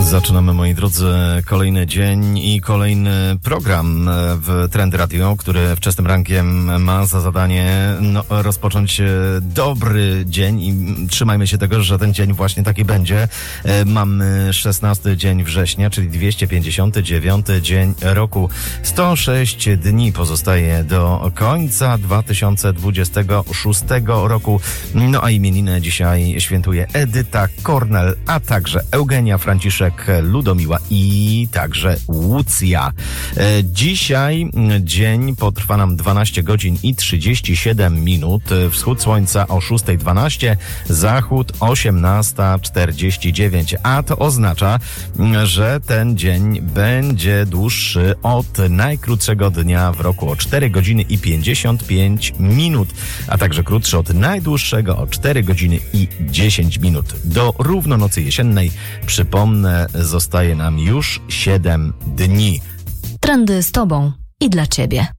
Zaczynamy, moi drodzy, kolejny dzień i kolejny program w Trend Radio, który wczesnym rankiem ma za zadanie rozpocząć dobry dzień i trzymajmy się tego, że ten dzień właśnie taki będzie. Mamy 16 dzień września, czyli 259 dzień roku. 106 dni pozostaje do końca 2026 roku. No a imieniny dzisiaj świętuje Edyta, Kornel, a także Eugenia, Franciszek, Ludomiła i także Łucja. Dzisiaj dzień potrwa nam 12 godzin i 37 minut. Wschód słońca o 6:12, zachód 18:49. A to oznacza, że ten dzień będzie dłuższy od najkrótszego dnia w roku o 4 godziny i 55 minut, a także krótszy od najdłuższego o 4 godziny i 10 minut. Do równonocy jesiennej, przypomnę, zostaje nam już 7 dni. Trendy z Tobą i dla Ciebie.